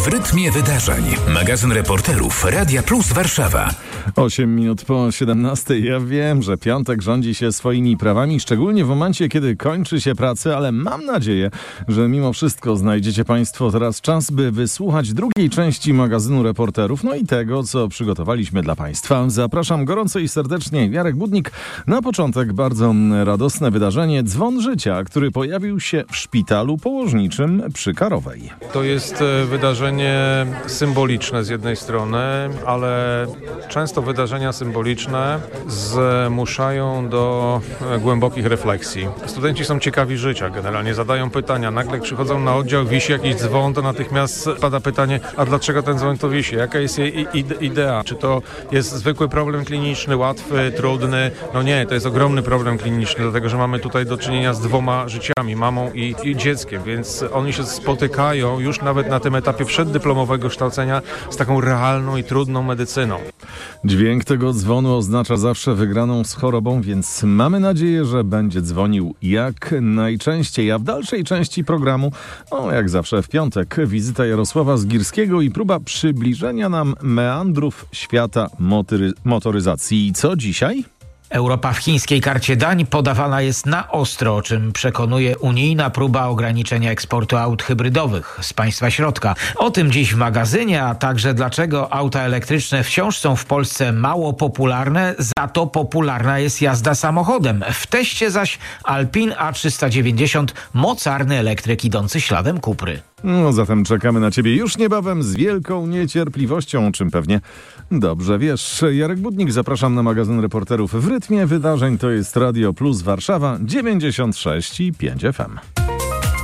W rytmie wydarzeń. Magazyn reporterów Radia Plus Warszawa. 8 minut po 17. Ja wiem, że piątek rządzi się swoimi prawami, szczególnie w momencie, kiedy kończy się praca, ale mam nadzieję, że mimo wszystko znajdziecie Państwo teraz czas, by wysłuchać drugiej części magazynu reporterów, no i tego, co przygotowaliśmy dla Państwa. Zapraszam gorąco i serdecznie. Jarek Budnik. Na początek bardzo radosne wydarzenie Dzwon Życia, który pojawił się w szpitalu położniczym przy Karowej. To jest wydarzenie symboliczne z jednej strony, ale często wydarzenia symboliczne zmuszają do głębokich refleksji. Studenci są ciekawi życia, generalnie zadają pytania. Nagle przychodzą na oddział, wisi jakiś dzwon, to natychmiast pada pytanie, a dlaczego ten dzwon to wisi? Jaka jest jej idea? Czy to jest zwykły problem kliniczny, łatwy, trudny? No nie, to jest ogromny problem kliniczny, dlatego że mamy tutaj do czynienia z dwoma życiami, mamą i dzieckiem, więc oni się spotykają już nawet na tym etapie przeddyplomowego kształcenia z taką realną i trudną medycyną. Dźwięk tego dzwonu oznacza zawsze wygraną z chorobą, więc mamy nadzieję, że będzie dzwonił jak najczęściej. A w dalszej części programu, jak zawsze w piątek, wizyta Jarosława Zgirskiego i próba przybliżenia nam meandrów świata motoryzacji. I co dzisiaj? Europa w chińskiej karcie dań podawana jest na ostro, o czym przekonuje unijna próba ograniczenia eksportu aut hybrydowych z państwa środka. O tym dziś w magazynie, a także dlaczego auta elektryczne wciąż są w Polsce mało popularne, za to popularna jest jazda samochodem. W teście zaś Alpine A390, mocarny elektryk idący śladem Cupry. Zatem czekamy na Ciebie już niebawem z wielką niecierpliwością, o czym pewnie dobrze wiesz. Jarek Budnik, zapraszam na magazyn reporterów w rytmie wydarzeń. To jest Radio Plus Warszawa 96,5 FM.